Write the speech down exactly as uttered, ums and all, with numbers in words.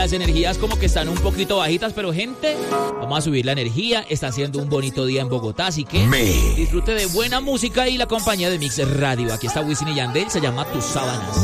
las energías como que están un poquito bajitas, pero gente, vamos a subir la energía. Está haciendo un bonito día en Bogotá, así que Me. disfrute de buena música y la compañía de Mix Radio. Aquí está Wisin y Yandel, se llama Tus Sábanas.